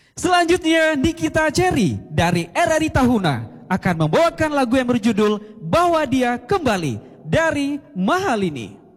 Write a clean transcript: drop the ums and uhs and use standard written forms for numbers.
Selanjutnya Nikita Cherry dari RRI Tahuna akan membawakan lagu yang berjudul Bawa Dia Kembali dari Mahalini.